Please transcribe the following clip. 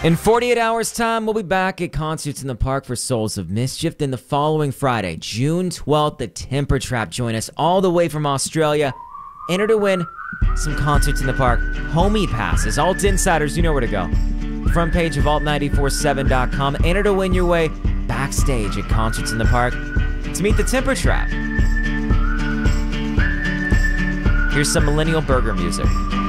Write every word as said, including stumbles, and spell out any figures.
In forty-eight hours time, we'll be back at Concerts in the Park for Souls of Mischief. Then the following Friday, June twelfth, the Temper Trap join us all the way from Australia. Enter to win some Concerts in the Park homie passes. Alt Insiders, you know where to go. Front page of alt nine four seven dot com. Enter to win your way backstage at Concerts in the Park to meet the Temper Trap. Here's some millennial burger music.